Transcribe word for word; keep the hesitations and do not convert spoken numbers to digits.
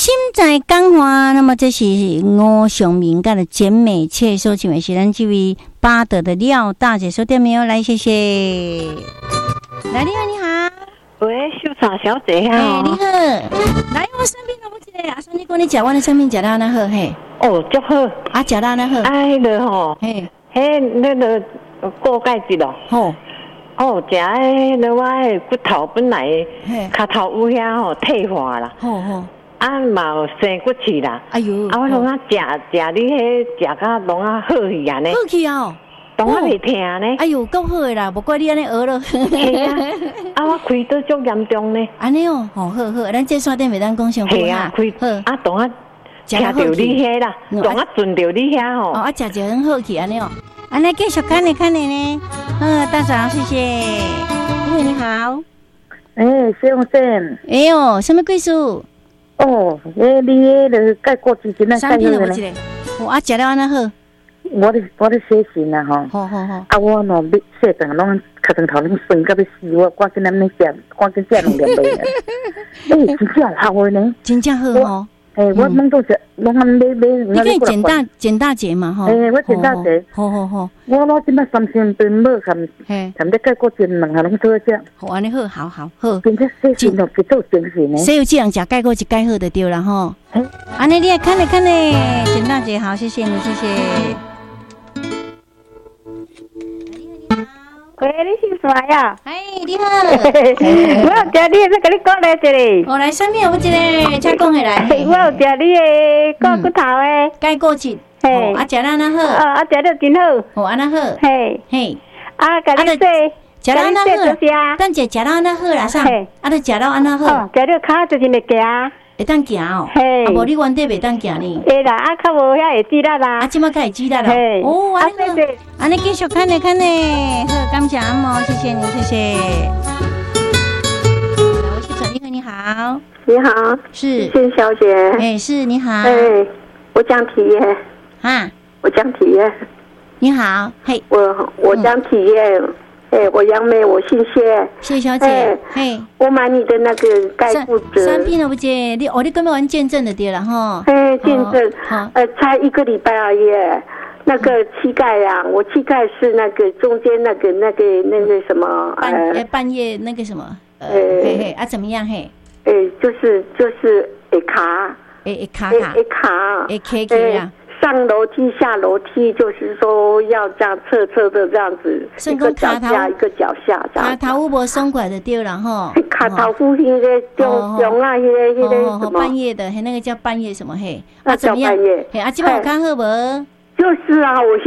心在讲话，那么这是吴雄明跟的简美切所请的是咱这位巴德的廖大姐说对没有？来，谢谢。来，你好，你好。 喂，秀茶小姐啊。 哎，你好。来，我身边有冇一个阿孙？你讲你食我的产品食到哪好？嘿。 哦，足好。 啊，食到哪好？ 哎了吼。嘿。嘿，那个锅盖子咯。吼。哦，食诶，那我诶骨头本来脚头有遐吼退化啦。吼吼。啊，嘛有生骨刺啦。哎呦。啊，我拢啊食食你迄食甲拢啊好去安尼。 好去哦。 拢啊袂疼呢。 哎呦，够好诶啦，无怪你安尼学咯。 系啊。啊，我开刀足严重呢。 安尼哦，好好好，咱这山顶袂当讲上好哈。系啊，开好。啊，拢啊听到你迄啦，拢啊顺着你遐吼。哦， 啊，食就很好去安尼哦。安尼继续看你看你呢。嗯，大嫂，谢谢。因为你好。 哎，先生。 哎呦，什么贵数？ 哦，诶，你迄个盖过之前那三片了，一个。我啊，食了安那好。 我咧我咧写信啊，吼。 好好好。 啊，我喏，要写顿拢脚床头拢酸到要死，我赶紧咱们食，赶紧食两粒买啊。诶，真正好诶呢。 真正好哦。 诶，我弄到只，拢买买。 你可以简大简大节嘛，吼。 诶，我简大节。 好好好。 我攞即摆三千吨买含，含得盖过真两下拢做只。 好安尼好，好好好。 真正写信咯，去做精神呢。 谁有这样食盖过一盖好就对了吼。安尼你也看咧看咧，简大节好，谢谢你，谢谢。 喂，你是谁呀？ 哎，你好。 我有食你，要跟你讲来一个。哦，来，上面有一个，请讲下来。 我有食你的骨骨头的， 盖过去。嘿，啊，食了那好。 哦，啊，食了真好。 哦，安那好。 嘿， 嘿。 啊，甲你说， 食了那好。等者食了那好啦，啥？啊，都食了安那好。 哦，食了骹就是袂行。 会当行哦，啊无你原底袂当行呢。 会啦，啊较无遐会知啦啦。 啊，即马较会知啦啦。哦，安尼好，安尼继续看咧看咧，好，感谢阿嬷，谢谢你，谢谢。我是陈丽慧，你好。 你好， 是谢小姐。 哎，是你好。 哎，我讲体验。 啊， 我讲体验。 你好，嘿。 我我讲体验。哎，我杨梅，我姓谢， 谢小姐。嘿， 我买你的那个盖骨折， 三片了不姐，你哦，你根本玩见证的对了哈。 哎，见证，呃，才一个礼拜而已。那个膝盖呀，我膝盖是那个中间那个那个那个什么， 半半夜那个什么，呃，嘿嘿啊，怎么样嘿？ 哎，就是就是会卡， 会会卡卡， 会卡， 会卡卡呀。 上楼梯下楼梯，就是说要这样侧侧的这样子，一个脚下一个脚下这样。 卡头有无松拐的对了吼。 卡头附近的中中啊，那个那个什么半夜的，那个叫半夜什么嘿？ 那叫半夜。 嘿，啊，这摆有看好无？ 就是啊，我。